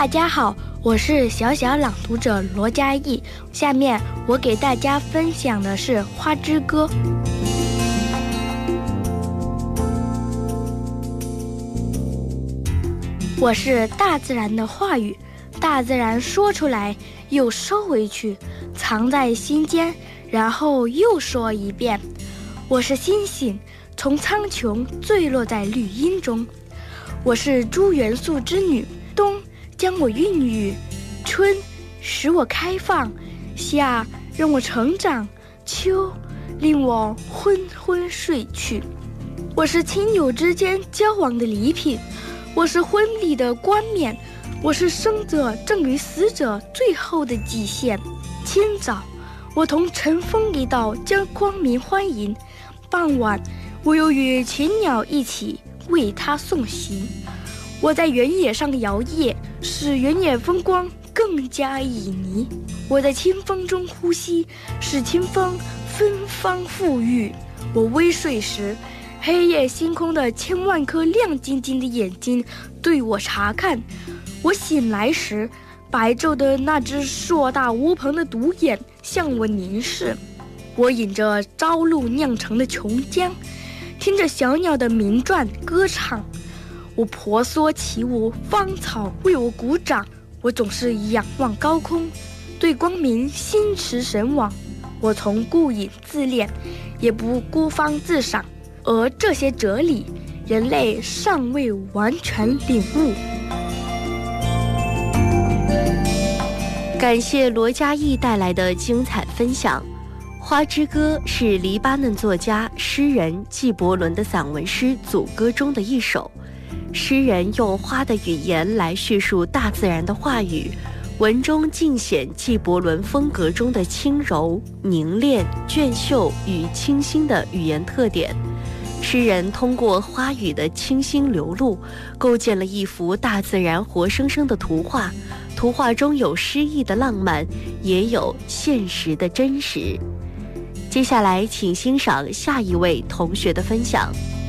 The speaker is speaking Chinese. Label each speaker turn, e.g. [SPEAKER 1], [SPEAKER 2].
[SPEAKER 1] 大家好，我是小小朗读者罗佳艺。下面我给大家分享的是《花之歌》。我是大自然的话语，大自然说出来又收回去，藏在心间，然后又说一遍。我是星星，从苍穹坠落在绿荫中。我是诸元素之女，冬将我孕育，春使我开放，夏让我成长，秋令我昏昏睡去。我是亲友之间交往的礼品，我是婚礼的冠冕，我是生者赠予死者最后的祭献。清早我同晨风一道将光明欢迎，傍晚我又与群鸟一起为他送行。我在原野上摇曳，使原野风光更加旖旎。我在清风中呼吸，使清风芬芳馥郁。我微睡时，黑夜星空的千万颗亮晶晶的眼睛对我查看；我醒来时，白昼的那只硕大无朋的独眼向我凝视。我饮着朝露酿成的琼浆，听着小鸟的鸣啭歌唱。我婆娑起舞，芳草为我鼓掌。我总是仰望高空，对光明心驰神往。我从顾影自恋，也不孤芳自赏，而这些哲理，人类尚未完全领悟。
[SPEAKER 2] 感谢罗佳艺带来的精彩分享。《花之歌》是黎巴嫩作家、诗人纪伯伦的散文诗组歌中的一首。诗人用花的语言来叙述大自然的话语，文中尽显纪伯伦风格中的轻柔、凝练、隽秀与清新的语言特点。诗人通过花语的清新流露，构建了一幅大自然活生生的图画。图画中有诗意的浪漫，也有现实的真实。接下来请欣赏下一位同学的分享。